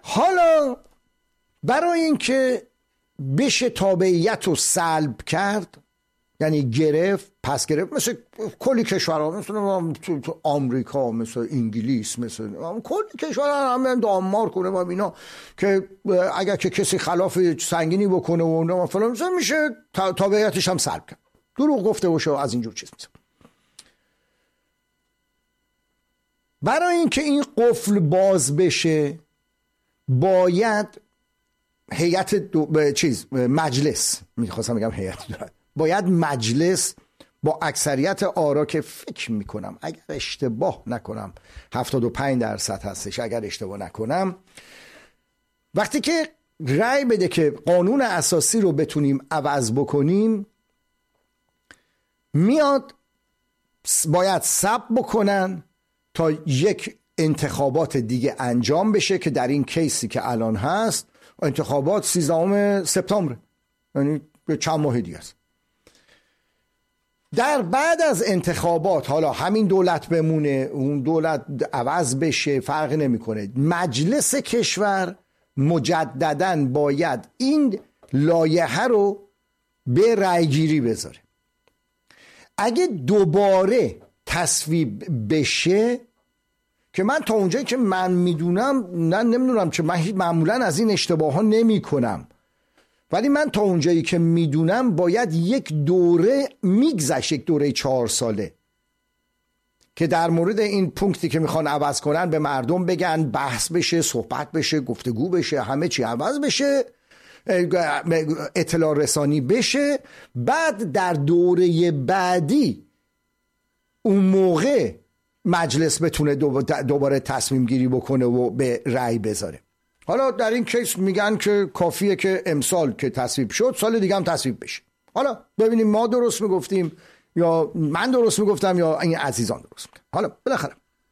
حالا برای اینکه بشه تابعیت رو سلب کرد، یعنی گرفت، پس گرفت، مثل کلی کشورها، مثل آمریکا، مثل انگلیس، مثل کلی کشورها، همین دانمارک کنه و اینا، که اگر که کسی خلاف سنگینی بکنه و فلان میشه تابعیتش هم سلب کرد. دروغ گفته باشه از اینجور چیز میشه. برای اینکه این قفل باز بشه باید هیئت مجلس، میخواستم بگم هیئت دولت، باید مجلس با اکثریت آرا که فکر میکنم اگر اشتباه نکنم 75% هستش، اگر اشتباه نکنم، وقتی که رأی بده که قانون اساسی رو بتونیم عوض بکنیم، میاد باید صبر بکنن تا یک انتخابات دیگه انجام بشه که در این کیسی که الان هست انتخابات 13 سپتامبر، یعنی به چند ماه دیگه است. در بعد از انتخابات حالا همین دولت بمونه، اون دولت عوض بشه، فرق نمیکنه، مجلس کشور مجدداً باید این لایحه رو به رأیگیری بذاره. اگه دوباره تصویب بشه، که من تا اونجایی که من میدونم، نمیدونم که من معمولا از این اشتباه ها نمی کنم، ولی من تا اونجایی که میدونم باید یک دوره میگذشت، یک دوره 4 ساله که در مورد این پونکتی که میخوان عوض کنن به مردم بگن، بحث بشه، صحبت بشه، گفتگو بشه، همه چی عوض بشه، اطلاع رسانی بشه، بعد در دوره بعدی اون موقع مجلس بتونه دوباره تصمیم گیری بکنه و به رأی بذاره. حالا در این کیس میگن که کافیه که امسال که تصویب شد سال دیگه هم تصویب بشه. حالا ببینیم ما درست میگفتیم یا من درست میگفتم یا این عزیزان درست میگن. حالا بالاخره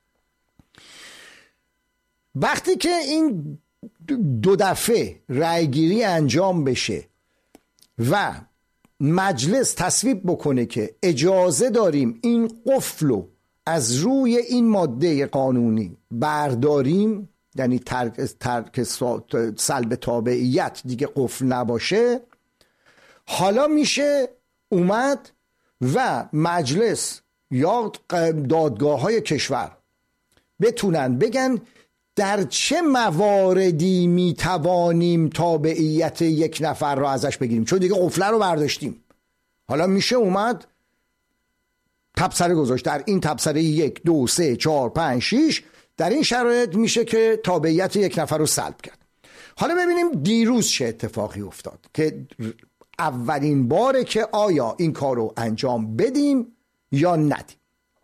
وقتی که این 2 دفعه رأی گیری انجام بشه و مجلس تصویب بکنه که اجازه داریم این قفل رو از روی این ماده قانونی برداریم، یعنی ترک سلب تابعیت دیگه قفل نباشه، حالا میشه اومد و مجلس یا دادگاه های کشور بتونن بگن در چه مواردی میتوانیم تابعیت یک نفر رو ازش بگیریم، چون دیگه قفله رو برداشتیم. حالا میشه اومد تبصره گذاشت، در این تبصره 1 2 3 4 5 6 در این شرایط میشه که تابعیت یک نفر رو سلب کرد. حالا ببینیم دیروز چه اتفاقی افتاد که اولین باره که آیا این کار رو انجام بدیم یا ندیم.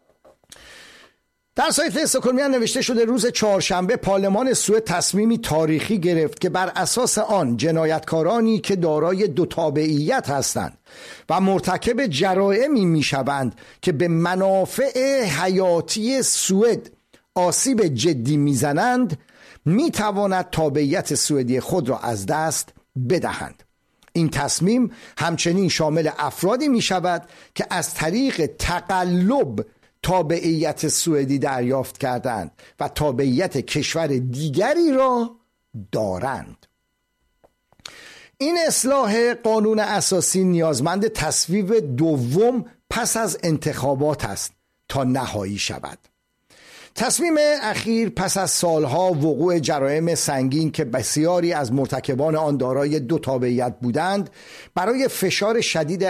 در سایت استکهلمیان نوشته شده روز چهارشنبه پارلمان سوئد تصمیمی تاریخی گرفت که بر اساس آن جنایتکارانی که دارای 2 تابعیت هستند و مرتکب جرائمی میشوند که به منافع حیاتی سوئد آسیب جدی میزنند میتواند تابعیت سوئدی خود را از دست بدهند. این تصمیم همچنین شامل افرادی میشود که از طریق تقلب تابعیت سوئدی دریافت کردند و تابعیت کشور دیگری را دارند. این اصلاح قانون اساسی نیازمند تصویب دوم پس از انتخابات است تا نهایی شود. تصمیم اخیر پس از سالها وقوع جرایم سنگین که بسیاری از مرتکبان آن دارای 2 تابعیت بودند برای فشار شدید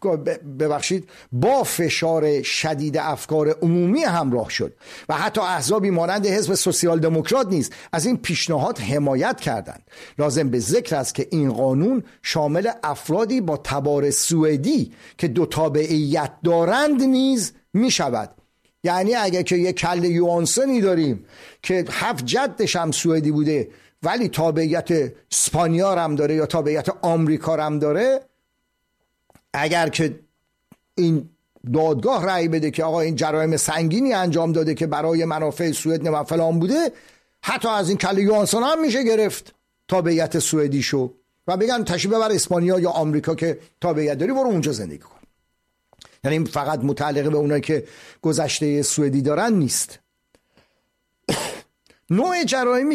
با فشار شدید افکار عمومی همراه شد و حتی احزابی مانند حزب سوسیال دموکرات نیز از این پیشنهاد حمایت کردند. لازم به ذکر است که این قانون شامل افرادی با تبار سوئدی که 2 تابعیت دارند نیز می شود. یعنی اگه که یک کل یوانسنی داریم که 7 جدش هم سوئدی بوده ولی تابعیت اسپانیا هم داره یا تابعیت آمریکا هم داره، اگر که این دادگاه رأی بده که آقا این جرایم سنگینی انجام داده که برای منافع سوئد و فلان بوده، حتی از این کل یوانسن هم میشه گرفت تابعیت سوئدیشو و بگن تشریف ببر اسپانیا یا آمریکا که تابعیت داری، برو اونجا زندگی کن. یعنی فقط متعلق به اونایی که گذشته سوئدی دارن نیست. نوع جرایمی